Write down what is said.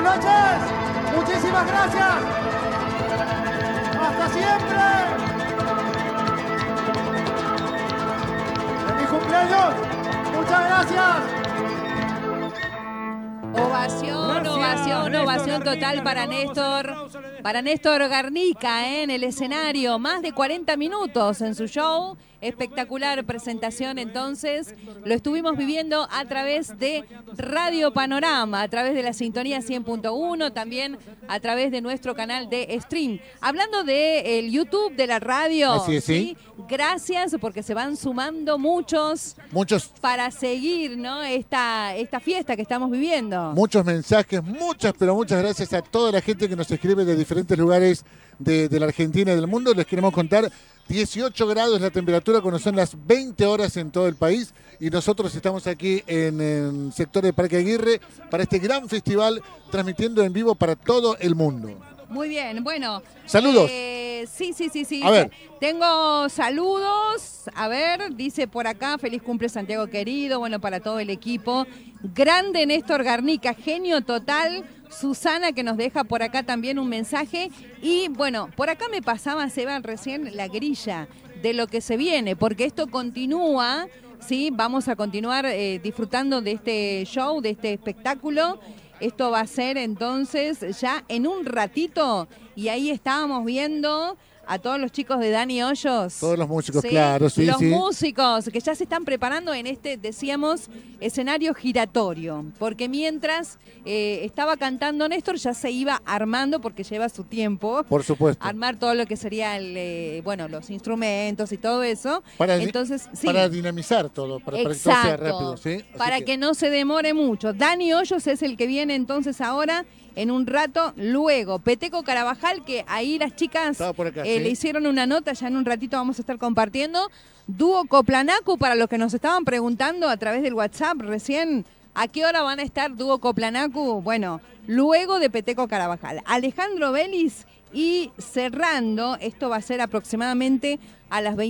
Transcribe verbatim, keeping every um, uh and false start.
noches. Muchísimas gracias. Hasta siempre. ¡Feliz cumpleaños! ¡Muchas gracias! Ovación, gracias, ovación, Néstor ovación Garnica, total para Néstor, para Néstor Garnica, ¿eh? En el escenario, más de cuarenta minutos en su show, espectacular presentación entonces, lo estuvimos viviendo a través de Radio Panorama, a través de la sintonía cien punto uno, también a través de nuestro canal de stream. Hablando del YouTube de la radio, así es, ¿sí? ¿sí? Gracias porque se van sumando muchos, muchos para seguir, ¿no? esta, esta fiesta que estamos viviendo. Muchos mensajes, muchas, pero muchas gracias a toda la gente que nos escribe de diferentes lugares de, de la Argentina y del mundo. Les queremos contar, dieciocho grados la temperatura cuando son las veinte horas en todo el país y nosotros estamos aquí en el sector de Parque Aguirre para este gran festival transmitiendo en vivo para todo el mundo. Muy bien, bueno. Saludos. Eh, sí, sí, sí, sí. A ver. Tengo saludos. A ver, dice por acá, feliz cumple Santiago querido, bueno, para todo el equipo. Grande Néstor Garnica, genio total. Susana que nos deja por acá también un mensaje. Y bueno, por acá me pasaba, Seba, recién la grilla de lo que se viene, porque esto continúa, ¿sí? Vamos a continuar eh, disfrutando de este show, de este espectáculo. Esto va a ser entonces ya en un ratito y ahí estábamos viendo a todos los chicos de Dani Hoyos. Todos los músicos, ¿sí? claro, sí, Los sí. músicos que ya se están preparando en este, decíamos, escenario giratorio. Porque mientras eh, estaba cantando Néstor ya se iba armando, porque lleva su tiempo. Por supuesto. Armar todo lo que sería, el, eh, bueno, los instrumentos y todo eso. Para, Entonces, sí. para dinamizar todo, para, para que todo sea rápido. ¿sí? Para que... que no se demore mucho. Dani Hoyos es el que viene entonces ahora en un rato. Luego, Peteco Carabajal, que ahí las chicas por acá, eh, ¿sí? le hicieron una nota, ya en un ratito vamos a estar compartiendo. Dúo Coplanacu, para los que nos estaban preguntando a través del WhatsApp recién, ¿a qué hora van a estar Dúo Coplanacu? Bueno, luego de Peteco Carabajal. Alejandro Vélez y cerrando, esto va a ser aproximadamente a las veinte.